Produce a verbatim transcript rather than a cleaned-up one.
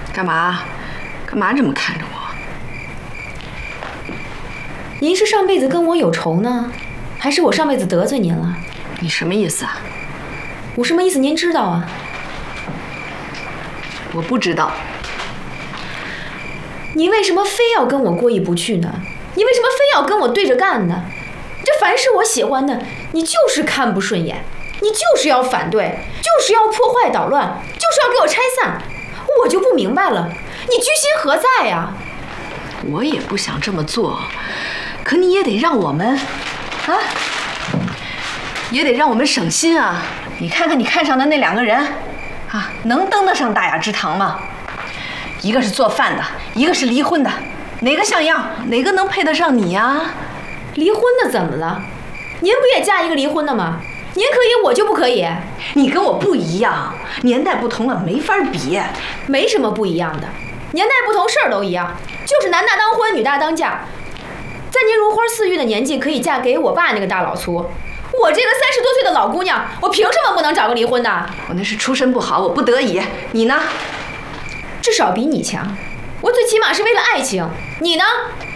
干嘛？干嘛这么看着我？ 您是上辈子跟我有仇呢，还是我上辈子得罪您了？ 你什么意思啊？ 我什么意思您知道啊？ 我不知道。 你为什么非要跟我过意不去呢？你为什么非要跟我对着干呢？这凡是我喜欢的，你就是看不顺眼，你就是要反对，就是要破坏捣乱，就是要给我拆散，我就不明白了，你居心何在呀？ 我也不想这么做，可你也得让我们，啊，也得让我们省心啊！你看看你看上的那两个人，啊，能登得上大雅之堂吗？一个是做饭的，一个是离婚的，哪个像样？哪个能配得上你呀？ 离婚的怎么了？您不也嫁一个离婚的吗？您可以，我就不可以？ 你跟我不一样，年代不同了，没法比。 没什么不一样的，年代不同，事儿都一样，就是男大当婚，女大当嫁。在您如花似玉的年纪，可以嫁给我爸那个大老粗。我这个三十多岁的老姑娘，我凭什么不能找个离婚的？ 我那是出身不好，我不得已。你呢？ 至少比你强，我最起码是为了爱情。你呢？